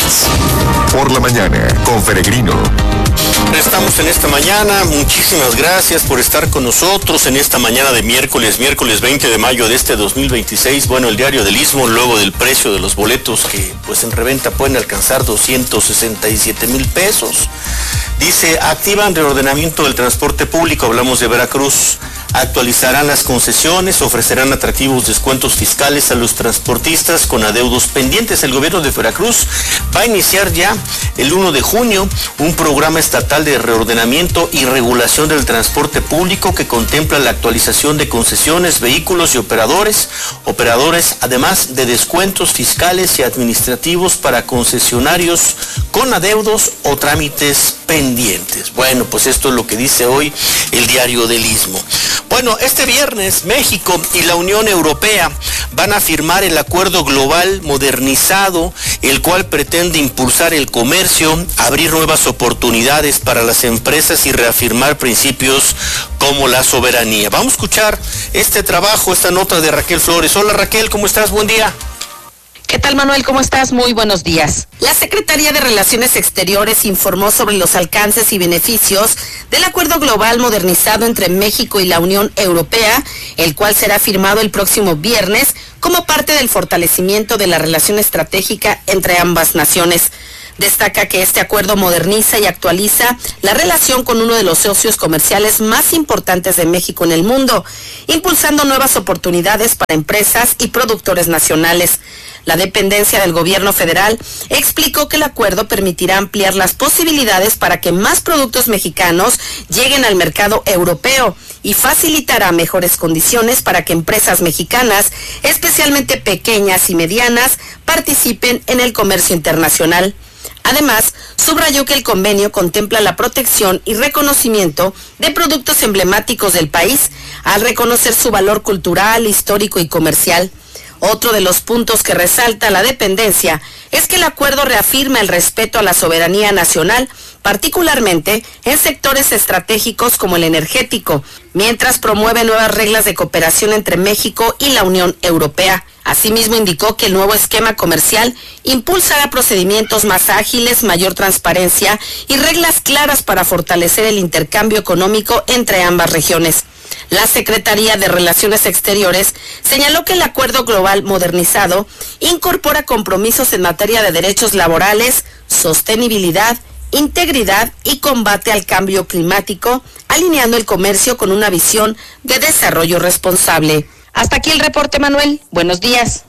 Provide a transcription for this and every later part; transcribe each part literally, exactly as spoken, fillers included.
Noticias. Por la mañana, con Peregrino. Estamos en esta mañana, muchísimas gracias por estar con nosotros en esta mañana de miércoles, miércoles veinte de mayo de este dos mil veintiséis. Bueno, el Diario del Istmo, luego del precio de los boletos que pues en reventa pueden alcanzar doscientos sesenta y siete mil pesos. Dice, activan reordenamiento del transporte público, hablamos de Veracruz. Actualizarán las concesiones, ofrecerán atractivos descuentos fiscales a los transportistas con adeudos pendientes. El gobierno de Veracruz va a iniciar ya el primero de junio un programa estatal de reordenamiento y regulación del transporte público que contempla la actualización de concesiones, vehículos y operadores, operadores además de descuentos fiscales y administrativos para concesionarios con adeudos o trámites pendientes. Bueno, pues esto es lo que dice hoy el Diario del Istmo. Bueno, este viernes México y la Unión Europea van a firmar el acuerdo global modernizado, el cual pretende impulsar el comercio, abrir nuevas oportunidades para las empresas y reafirmar principios como la soberanía. Vamos a escuchar este trabajo, esta nota de Raquel Flores. Hola Raquel, ¿cómo estás? Buen día. ¿Qué tal, Manuel? ¿Cómo estás? Muy buenos días. La Secretaría de Relaciones Exteriores informó sobre los alcances y beneficios del Acuerdo Global Modernizado entre México y la Unión Europea, el cual será firmado el próximo viernes como parte del fortalecimiento de la relación estratégica entre ambas naciones. Destaca que este acuerdo moderniza y actualiza la relación con uno de los socios comerciales más importantes de México en el mundo, impulsando nuevas oportunidades para empresas y productores nacionales. La dependencia del gobierno federal explicó que el acuerdo permitirá ampliar las posibilidades para que más productos mexicanos lleguen al mercado europeo y facilitará mejores condiciones para que empresas mexicanas, especialmente pequeñas y medianas, participen en el comercio internacional. Además, subrayó que el convenio contempla la protección y reconocimiento de productos emblemáticos del país al reconocer su valor cultural, histórico y comercial. Otro de los puntos que resalta la dependencia es que el acuerdo reafirma el respeto a la soberanía nacional, particularmente en sectores estratégicos como el energético, mientras promueve nuevas reglas de cooperación entre México y la Unión Europea. Asimismo, indicó que el nuevo esquema comercial impulsará procedimientos más ágiles, mayor transparencia y reglas claras para fortalecer el intercambio económico entre ambas regiones. La Secretaría de Relaciones Exteriores señaló que el Acuerdo Global Modernizado incorpora compromisos en materia de derechos laborales, sostenibilidad, integridad y combate al cambio climático, alineando el comercio con una visión de desarrollo responsable. Hasta aquí el reporte, Manuel. Buenos días.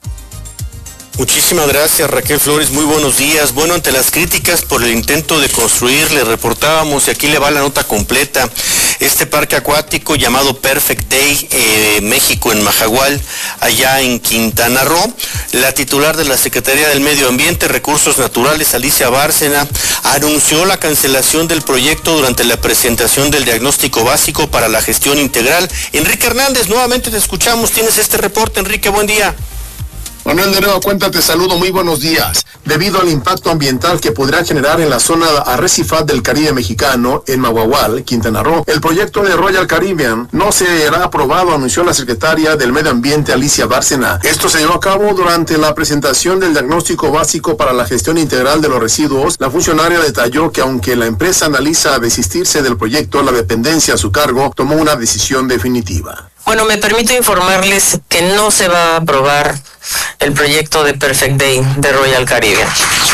Muchísimas gracias, Raquel Flores. Muy buenos días. Bueno, ante las críticas por el intento de construir, le reportábamos, y aquí le va la nota completa, este parque acuático llamado Perfect Day, eh, México, en Majahual, allá en Quintana Roo. La titular de la Secretaría del Medio Ambiente, Recursos Naturales, Alicia Bárcena, anunció la cancelación del proyecto durante la presentación del diagnóstico básico para la gestión integral. Enrique Hernández, nuevamente te escuchamos. Tienes este reporte, Enrique, buen día. Manuel, de nueva cuenta te saludo, muy buenos días. Debido al impacto ambiental que podrá generar en la zona arrecifal del Caribe mexicano, en Mahahual, Quintana Roo, el proyecto de Royal Caribbean no será aprobado, anunció la secretaria del Medio Ambiente, Alicia Bárcena. Esto se llevó a cabo durante la presentación del diagnóstico básico para la gestión integral de los residuos. La funcionaria detalló que aunque la empresa analiza desistirse del proyecto, la dependencia a su cargo tomó una decisión definitiva. Bueno, me permito informarles que no se va a aprobar el proyecto de Perfect Day de Royal Caribbean.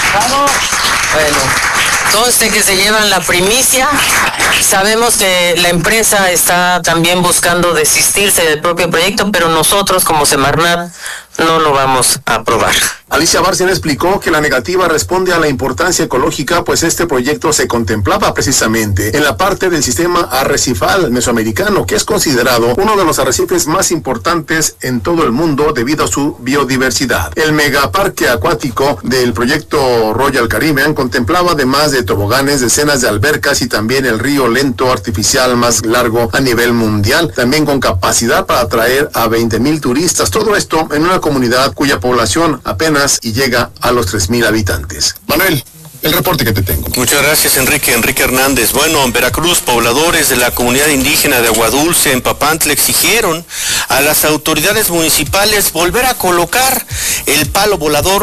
Bueno, conste que se llevan la primicia. Sabemos que la empresa está también buscando desistirse del propio proyecto, pero nosotros como Semarnat no lo vamos a aprobar. Alicia Bárcena explicó que la negativa responde a la importancia ecológica, pues este proyecto se contemplaba precisamente en la parte del sistema arrecifal mesoamericano, que es considerado uno de los arrecifes más importantes en todo el mundo debido a su biodiversidad. El megaparque acuático del proyecto Royal Caribbean contemplaba, además de toboganes, decenas de albercas y también el río lento artificial más largo a nivel mundial, también con capacidad para atraer a veinte mil turistas. Todo esto en una comunidad cuya población apenas y llega a los tres mil habitantes. Manuel, el reporte que te tengo. Muchas gracias, Enrique. Enrique Hernández. Bueno, en Veracruz, pobladores de la comunidad indígena de Aguadulce, en Papantla, exigieron a las autoridades municipales volver a colocar el palo volador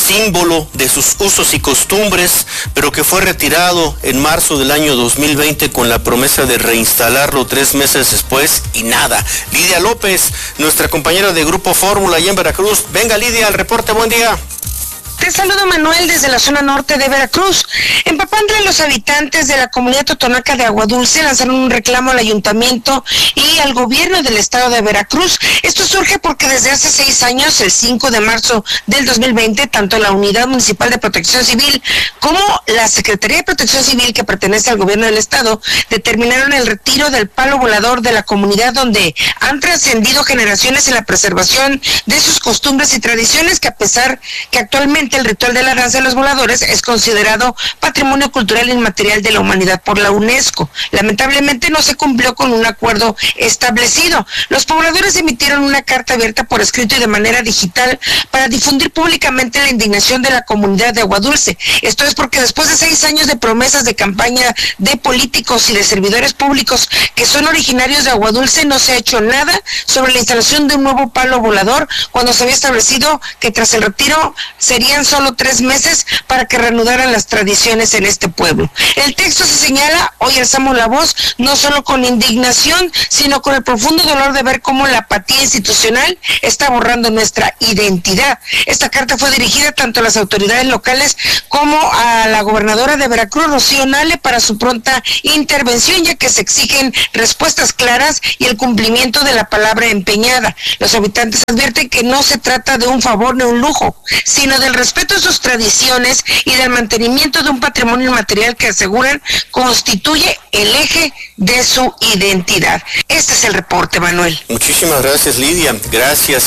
símbolo de sus usos y costumbres, pero que fue retirado en marzo del año dos mil veinte con la promesa de reinstalarlo tres meses después y nada. Lidia López, nuestra compañera de Grupo Fórmula allá en Veracruz. Venga, Lidia, al reporte, buen día. Te saludo, Manuel, desde la zona norte de Veracruz. En Papantla, los habitantes de la comunidad totonaca de Aguadulce lanzaron un reclamo al ayuntamiento y al gobierno del estado de Veracruz. Esto surge porque desde hace seis años, el cinco de marzo del dos mil veinte, tanto la Unidad Municipal de Protección Civil como la Secretaría de Protección Civil, que pertenece al gobierno del estado, determinaron el retiro del palo volador de la comunidad, donde han trascendido generaciones en la preservación de sus costumbres y tradiciones, que a pesar que actualmente el ritual de la danza de los voladores es considerado Patrimonio Cultural Inmaterial de la Humanidad por la UNESCO. Lamentablemente no se cumplió con un acuerdo establecido. Los pobladores emitieron una carta abierta por escrito y de manera digital para difundir públicamente la indignación de la comunidad de Aguadulce. Esto es porque después de seis años de promesas de campaña de políticos y de servidores públicos que son originarios de Aguadulce, no se ha hecho nada sobre la instalación de un nuevo palo volador, cuando se había establecido que tras el retiro serían solo tres meses para que reanudaran las tradiciones en este pueblo. El texto se señala: hoy alzamos la voz no solo con indignación, sino con el profundo dolor de ver cómo la apatía institucional está borrando nuestra identidad. Esta carta fue dirigida tanto a las autoridades locales como a la gobernadora de Veracruz, Rocío Nale, para su pronta intervención, ya que se exigen respuestas claras y el cumplimiento de la palabra empeñada. Los habitantes advierten que no se trata de un favor ni un lujo, sino del respeto a sus tradiciones y del mantenimiento de un patrimonio inmaterial que aseguran constituye el eje de su identidad. Este es el reporte, Manuel. Muchísimas gracias, Lidia. Gracias.